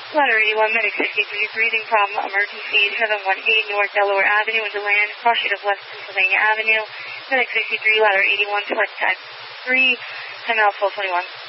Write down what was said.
Ladder 81, Medic 63, breathing problem, emergency, 718 North Delaware Avenue in DeLand, cross street of West Pennsylvania Avenue. Medic 63, Ladder 81, select tag 3, 10 out 1221.